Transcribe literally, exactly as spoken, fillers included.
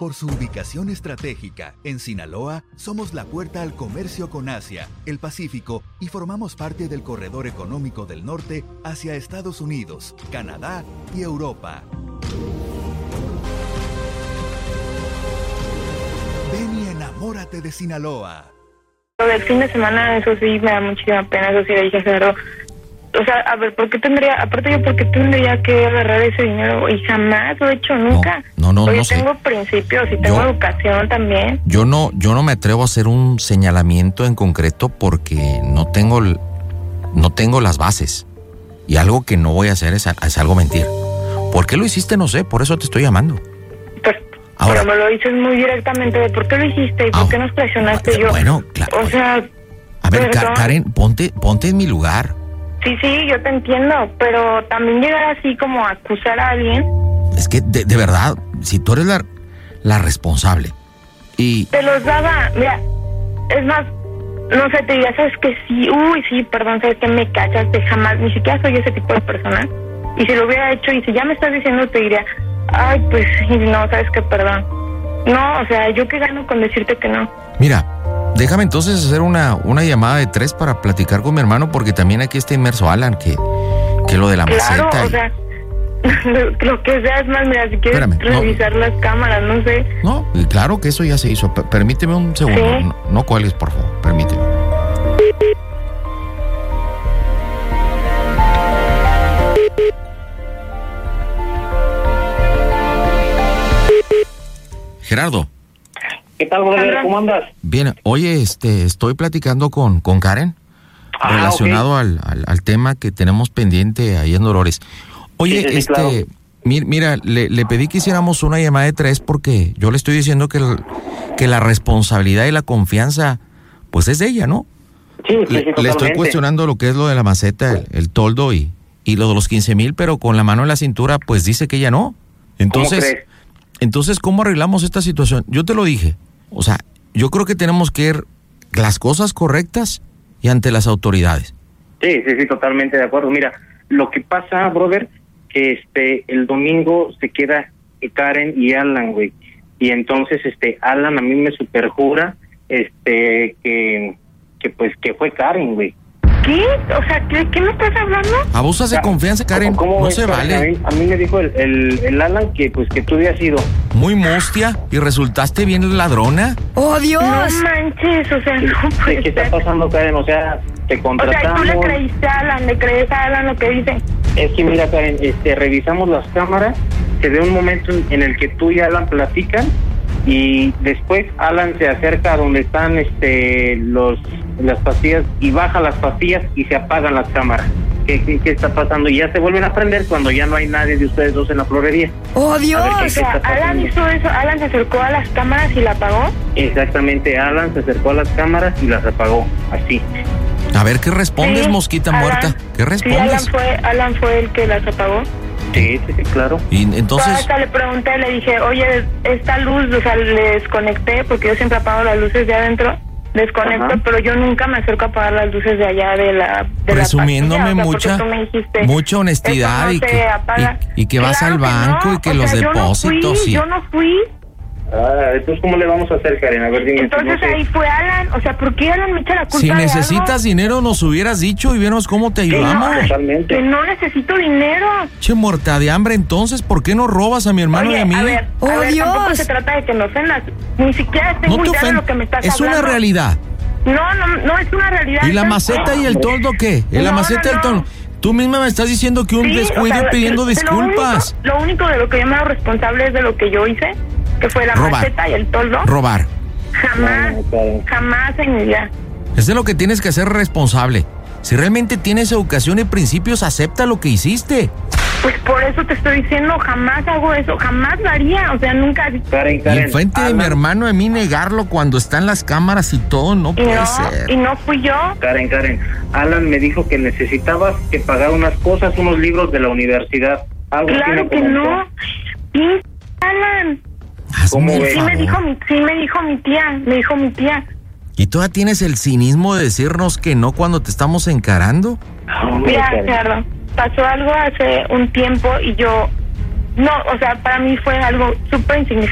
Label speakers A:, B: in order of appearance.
A: Por su ubicación estratégica, en Sinaloa, somos la puerta al comercio con Asia, el Pacífico y formamos parte del corredor económico del norte hacia Estados Unidos, Canadá y Europa. Ven y enamórate de Sinaloa.
B: Lo del fin de semana, eso sí me da muchísima pena, eso sí le dije a Gerardo. O sea, a ver, ¿por qué tendría, aparte yo, por qué tendría que agarrar ese dinero? Y jamás lo he hecho nunca.
C: No, no, no,
B: Yo
C: no sé.
B: tengo principios y tengo
C: Yo-
B: educación también.
C: Yo no, yo no me atrevo a hacer un señalamiento en concreto porque no tengo, el- no tengo las bases. Y algo que no voy a hacer es, a- es algo mentir. ¿Por qué lo hiciste? No sé, por eso te estoy llamando.
B: Pues,
C: Ahora-
B: pero me lo dices muy directamente de por qué lo hiciste y por
C: Ah,
B: qué nos presionaste. Yo,
C: bueno, claro.
B: o sea,
C: A ver, Ka-
B: perdón.
C: Karen, ponte, ponte en mi lugar.
B: sí, sí, yo te entiendo, pero también llegar así como a acusar a alguien,
C: Es que, de, de verdad, si tú eres la, la responsable y...
B: te los daba, mira, es más, no sé, te diría, sabes que sí, uy, sí, perdón, sabes que me cachaste, jamás, ni siquiera soy ese tipo de persona, y si lo hubiera hecho, y si ya me estás diciendo, te diría, ay, pues, sí, no, sabes que perdón, no, o sea, yo qué gano con decirte que no.
C: Mira, déjame entonces hacer una, una llamada de tres para platicar con mi hermano porque también aquí está inmerso Alan, que, que lo de la
B: Claro,
C: maceta...
B: o
C: y-
B: sea, lo que sea, es más, mira, si quieres
C: Espérame, no.
B: revisar las cámaras, no sé.
C: No, y claro que eso ya se hizo. P- permíteme un segundo.
B: Sí.
C: No, no cuelgues, por favor. Permíteme. Gerardo,
D: ¿Qué tal, brother? ¿Cómo andas?
C: bien, oye, este, estoy platicando con, con Karen
D: Ah,
C: relacionado
D: ok.
C: al, al, al tema que tenemos pendiente ahí en Dolores. Oye,
D: Sí, sí, sí,
C: este,
D: claro.
C: mi- mira, le, le pedí que hiciéramos una llamada de tres porque yo le estoy diciendo que, el- que la responsabilidad y la confianza, pues es de ella, ¿no?
D: Sí, sí,
C: Le,
D: sí,
C: le estoy
D: totalmente.
C: cuestionando lo que es lo de la maceta, el, el toldo y, y lo de los quince mil, pero con la mano en la cintura, pues dice que ella no. Entonces,
D: crees?
C: entonces, ¿cómo arreglamos esta situación? Yo te lo dije, o sea, yo creo que tenemos que ir las cosas correctas y ante las autoridades.
D: Sí, sí, sí, totalmente de acuerdo. Mira, lo que pasa, brother, que este el domingo se queda Karen y Alan, güey. Y entonces este Alan a mí me superjura este que que pues que fue Karen, güey.
B: ¿Qué? O sea, ¿qué, qué me estás hablando?
C: Abusas de
D: O sea,
C: confianza, Karen,
D: ¿cómo
C: no
D: ves,
C: se
D: Karen?
C: vale.
D: A mí, a mí me dijo el, el, el Alan que pues que tú habías ido.
C: Muy mustia y resultaste bien ladrona.
E: ¡Oh, Dios!
B: No manches, o sea, no
D: ¿Qué,
B: puede
D: ¿Qué está
B: ser.
D: pasando, Karen? O sea, te
B: O sea,
D: contratamos.
B: tú le creíste a Alan, le crees a Alan lo que dice.
D: Es que mira, Karen, este, revisamos las cámaras, se ve un momento en, en el que tú y Alan platican y después Alan se acerca a donde están este los las pastillas y baja las pastillas y se apagan las cámaras. ¿Qué, qué, qué está pasando? Y ya se vuelven a prender cuando ya no hay nadie de ustedes dos en la florería.
E: ¡Oh,
D: A ver, ¿qué-
E: Dios!
B: O
D: qué
B: sea,
D: está
B: Alan
D: pasando?
B: hizo eso, Alan se acercó a las cámaras y la apagó.
D: Exactamente, Alan se acercó a las cámaras y las apagó, así.
C: A ver, ¿qué respondes,
B: Sí,
C: mosquita
B: Alan-
C: muerta? ¿Qué
B: Sí, Alan
C: respondes?
B: fue, Alan fue el que las apagó.
D: Sí, sí, sí, claro.
C: Y
B: Entonces,
C: entonces,
B: hasta le pregunté, le dije, oye, esta luz, o sea, le desconecté, porque yo siempre apago las luces de adentro, desconecto,
D: Ajá.
B: pero yo nunca me acerco a apagar las luces de allá de la de
C: presumiéndome
B: la pastilla, o sea,
C: mucha,
B: porque tú me dijiste,
C: mucha honestidad
B: "Eso
C: y
B: no se
C: que,
B: apaga".
C: y, y que vas
B: Claro
C: al
B: que
C: banco
B: no,
C: y que
B: o
C: los
B: sea,
C: depósitos
B: yo no fui,
C: y...
B: yo no fui.
D: Ah, entonces, ¿cómo le vamos a hacer, Karen? A ver, dime.
B: Entonces
D: no sé.
B: ahí fue Alan, o sea, ¿por qué Alan me echa la culpa
C: Si
B: de
C: necesitas
B: algo?
C: dinero, nos hubieras dicho y vemos cómo te
B: Que no,
C: ayudamos.
D: Totalmente.
B: que no necesito dinero.
C: Che, muerta de hambre, entonces, ¿por qué no robas a mi hermano
B: Oye,
C: y a mí?
B: a ver,
E: ¡Oh,
B: a ver, tampoco
E: Dios!
B: se trata de que me ofendas, ni siquiera estoy
C: No
B: muy
C: te
B: claro en
C: ofendas,
B: lo que me estás
C: es
B: hablando.
C: una realidad.
B: No, no, no es una realidad.
C: ¿Y la
B: ¿sabes
C: maceta
B: qué?
C: y el toldo qué? ¿Y la
B: No,
C: maceta
B: no,
C: y el toldo?
B: no.
C: Tú misma me estás diciendo que un
B: Sí,
C: descuido
B: o sea,
C: pidiendo
B: de- de lo
C: disculpas.
B: único- Lo único de lo que yo me hago responsable es de lo que yo hice, que fue la
C: Robar.
B: maceta y el toldo.
C: Robar.
B: Jamás,
D: No, no, Karen.
B: jamás en mi vida.
C: Es de lo que tienes que ser responsable. Si realmente tienes educación y principios, acepta lo que hiciste.
B: Pues por eso te estoy diciendo, jamás hago eso, jamás lo haría, o sea, nunca.
D: Karen,
C: Y
D: Karen.
C: enfrente de mi
D: Alan,
C: hermano, a mí negarlo cuando están las cámaras y todo, no
B: Y
C: puede
B: no,
C: ser.
B: y no fui yo.
D: Karen, Karen, Alan me dijo que necesitabas que pagar unas cosas, unos libros de la universidad. Algo así
B: Claro
D: me
B: que
D: comentó.
B: no. Sí, Alan.
C: Hazme
D: ¿Cómo
C: el
D: ves?
B: Sí me
C: favor.
B: dijo mi, sí me dijo mi tía, me dijo mi tía.
C: ¿Y todavía tienes el cinismo de decirnos que no cuando te estamos encarando?
D: Hombre,
B: Mira,
D: Karen.
B: Gerardo, pasó algo hace un tiempo y yo, no, o sea, para mí fue algo súper insignificante.